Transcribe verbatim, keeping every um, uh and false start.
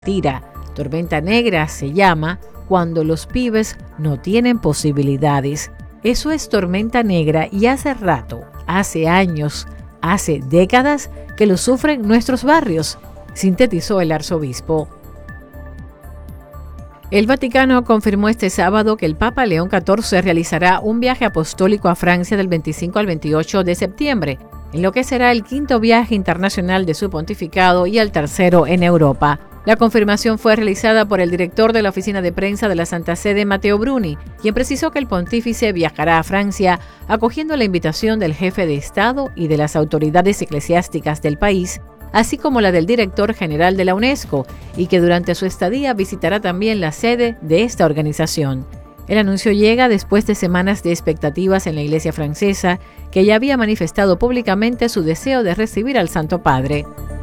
Tira. Tormenta negra se llama cuando los pibes no tienen posibilidades. Eso es tormenta negra y hace rato, hace años, hace décadas que lo sufren nuestros barrios, sintetizó el arzobispo. El Vaticano confirmó este sábado que el Papa León catorce realizará un viaje apostólico a Francia del veinticinco al veintiocho de septiembre, en lo que será el quinto viaje internacional de su pontificado y el tercero en Europa. La confirmación fue realizada por el director de la oficina de prensa de la Santa Sede, Matteo Bruni, quien precisó que el pontífice viajará a Francia acogiendo la invitación del jefe de Estado y de las autoridades eclesiásticas del país, así como la del director general de la UNESCO, y que durante su estadía visitará también la sede de esta organización. El anuncio llega después de semanas de expectativas en la Iglesia francesa, que ya había manifestado públicamente su deseo de recibir al Santo Padre.